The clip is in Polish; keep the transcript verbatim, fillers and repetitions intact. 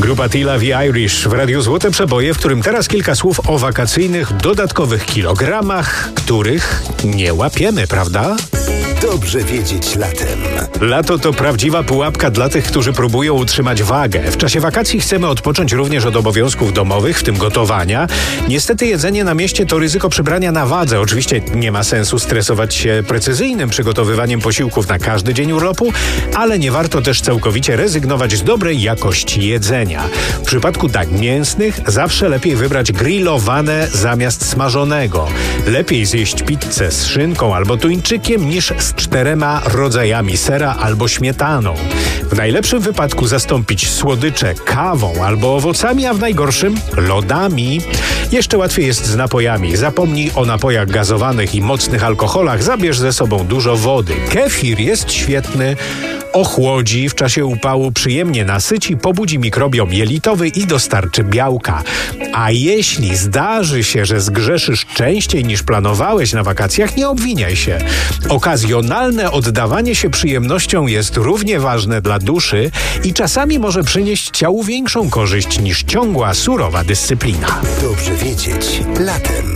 Grupa Tilla The Irish w Radiu Złote Przeboje, w którym teraz kilka słów o wakacyjnych, dodatkowych kilogramach, których nie łapiemy, prawda? Dobrze wiedzieć latem. Lato to prawdziwa pułapka dla tych, którzy próbują utrzymać wagę. W czasie wakacji chcemy odpocząć również od obowiązków domowych, w tym gotowania. Niestety jedzenie na mieście to ryzyko przybrania na wadze. Oczywiście nie ma sensu stresować się precyzyjnym przygotowywaniem posiłków na każdy dzień urlopu, ale nie warto też całkowicie rezygnować z dobrej jakości jedzenia. W przypadku dań mięsnych zawsze lepiej wybrać grillowane zamiast smażonego. Lepiej zjeść pizzę z szynką albo tuńczykiem niż z czterema rodzajami sera albo śmietaną. W najlepszym wypadku zastąpić słodycze kawą albo owocami, a w najgorszym lodami. Jeszcze łatwiej jest z napojami. Zapomnij o napojach gazowanych i mocnych alkoholach, zabierz ze sobą dużo wody. Kefir jest świetny. Ochłodzi w czasie upału, przyjemnie nasyci, pobudzi mikrobiom jelitowy i dostarczy białka. A jeśli zdarzy się, że zgrzeszysz częściej niż planowałeś na wakacjach, nie obwiniaj się. Okazjonalne oddawanie się przyjemnościom jest równie ważne dla duszy i czasami może przynieść ciału większą korzyść niż ciągła, surowa dyscyplina. Dobrze wiedzieć latem.